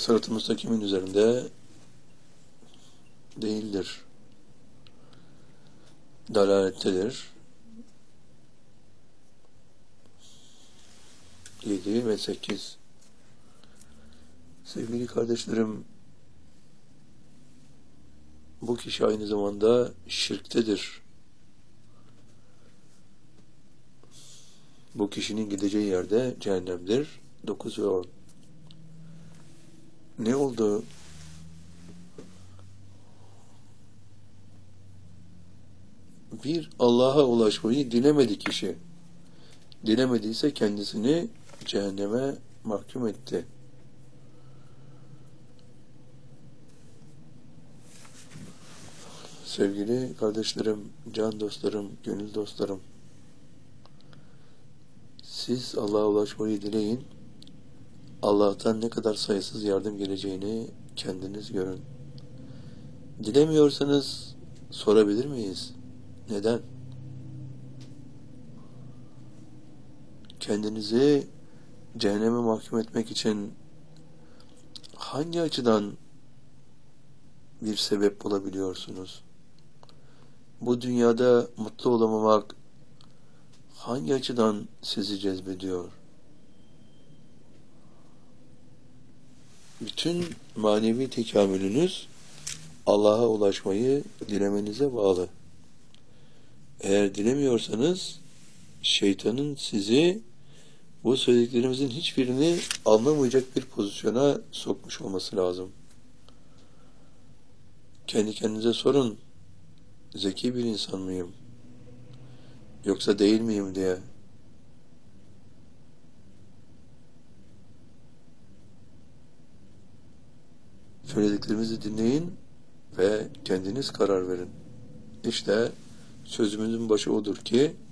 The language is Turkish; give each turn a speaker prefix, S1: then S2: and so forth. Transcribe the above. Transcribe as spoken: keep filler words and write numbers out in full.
S1: sırat-ı müstakimin üzerinde değildir. Dalalettedir. Yedi ve sekiz. Sevgili kardeşlerim, bu kişi aynı zamanda şirktedir. Bu kişinin gideceği yerde cehennemdir. Dokuz ve on. Ne oldu? Bir, Allah'a ulaşmayı dilemedi kişi. Dilemediyse kendisini cehenneme mahkum etti. Sevgili kardeşlerim, can dostlarım, gönül dostlarım, siz Allah'a ulaşmayı dileyin, Allah'tan ne kadar sayısız yardım geleceğini kendiniz görün. Dilemiyorsanız sorabilir miyiz? Neden? Kendinizi cehenneme mahkum etmek için hangi açıdan bir sebep bulabiliyorsunuz? Bu dünyada mutlu olamamak hangi açıdan sizi cezbediyor? Bütün manevi tekamülünüz Allah'a ulaşmayı dilemenize bağlı. Eğer dilemiyorsanız şeytanın sizi bu söylediklerimizin hiçbirini anlamayacak bir pozisyona sokmuş olması lazım. Kendi kendinize sorun, zeki bir insan mıyım? Yoksa değil miyim diye. Söylediklerimizi dinleyin ve kendiniz karar verin. İşte sözümüzün başı odur ki